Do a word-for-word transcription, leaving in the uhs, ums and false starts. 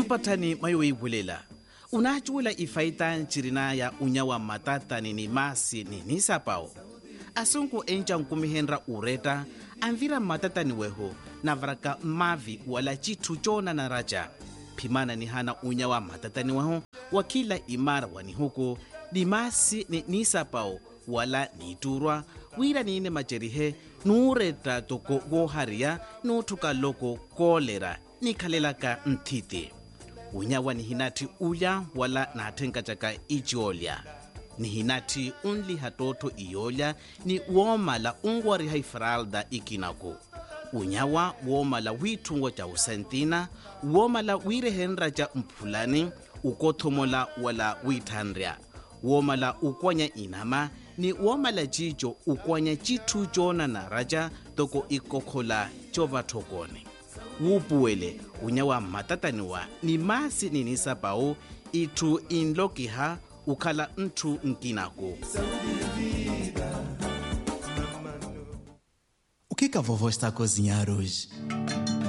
mpathani mayo ibulela unachula ifaita nchirina ya unyawa matatani ni masi ni nisapao asunku encha nkumihenra ureta anvira matatani weho navaraka mavi wala chitu chona na raja pimana ni hana unyawa matatani weho wakila imara wani huku ni masi ni nisapao wala niturwa wira nine macherihe nureta toko goharia nutuka loko kolera nikhalelaka nthiti unyawa ni hinati uya wala nathenka chaka ichiolya ni hinati unli hatoto iyolya ni womala ungwari haifralda ikinako unyawa womala withungo cha usentina womala wirehenra cha mphulani ukothomola wala withanrya womala ukwanya inama ni womala chicho ukwanya chithu chona na raja toko ikokhola chovathokone wupuwele unyawa matataniwa ni masi ni nisapao itu inlokiha ukhala nthu nkinako. O que que a vovó está a cozinhar hoje?